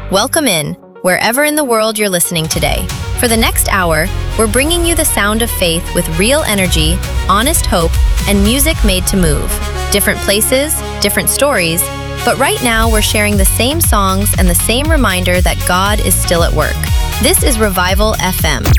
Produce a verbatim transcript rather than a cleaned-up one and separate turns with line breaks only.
Welcome in, wherever in the world you're listening today. For the next hour, we're bringing you the sound of faith with real energy, honest hope, and music made to move. Different places, different stories, but right now we're sharing the same songs and the same reminder that God is still at work. This is Revival F M.